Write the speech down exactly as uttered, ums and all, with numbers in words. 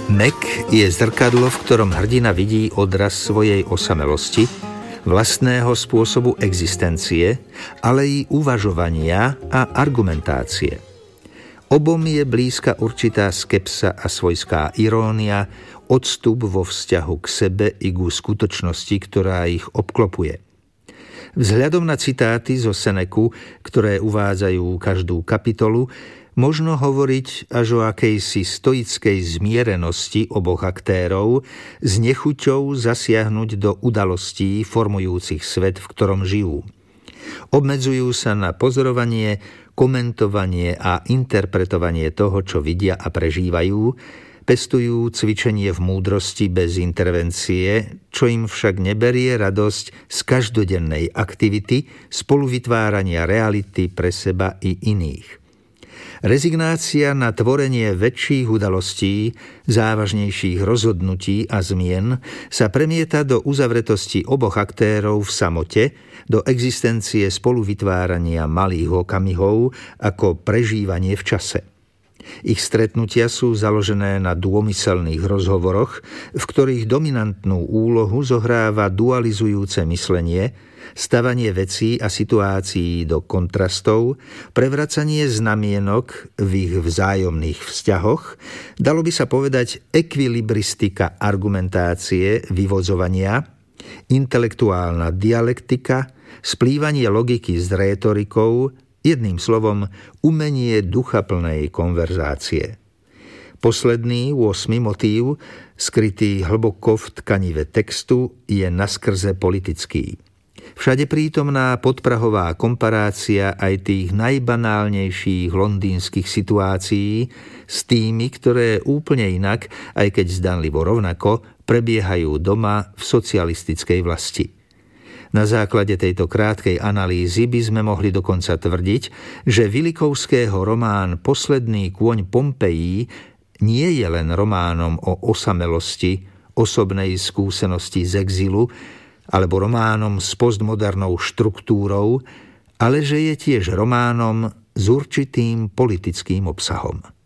Mek je zrkadlo, v ktorom hrdina vidí odraz svojej osamelosti, vlastného spôsobu existencie, ale i uvažovania a argumentácie. Obom je blízka určitá skepsa a svojská irónia, odstup vo vzťahu k sebe i ku skutočnosti, ktorá ich obklopuje. Vzhľadom na citáty zo Seneku, ktoré uvádzajú každú kapitolu, možno hovoriť až o akejsi stoickej zmierenosti oboch aktérov s nechuťou zasiahnuť do udalostí formujúcich svet, v ktorom žijú. Obmedzujú sa na pozorovanie, komentovanie a interpretovanie toho, čo vidia a prežívajú, pestujú cvičenie v múdrosti bez intervencie, čo im však neberie radosť z každodennej aktivity spoluvytvárania reality pre seba i iných. Rezignácia na tvorenie väčších udalostí, závažnejších rozhodnutí a zmien sa premieta do uzavretosti oboch aktérov v samote, do existencie spoluvytvárania malých okamihov ako prežívanie v čase. Ich stretnutia sú založené na dômyselných rozhovoroch, v ktorých dominantnú úlohu zohráva dualizujúce myslenie, stavanie vecí a situácií do kontrastov, prevracanie znamienok v ich vzájomných vzťahoch, dalo by sa povedať ekvilibristika argumentácie, vyvodzovania, intelektuálna dialektika, splývanie logiky s rétorikou, jedným slovom umenie duchaplnej konverzácie. Posledný, ôsmy motív, skrytý hlboko v tkanive textu, je naskrze politický. Všade prítomná podprahová komparácia aj tých najbanálnejších londýnskych situácií s tými, ktoré úplne inak, aj keď zdanlivo rovnako, prebiehajú doma v socialistickej vlasti. Na základe tejto krátkej analýzy by sme mohli dokonca tvrdiť, že Vilikovského román Posledný kôň Pompejí nie je len románom o osamelosti, osobnej skúsenosti z exilu, alebo románom s postmodernou štruktúrou, ale že je tiež románom s určitým politickým obsahom.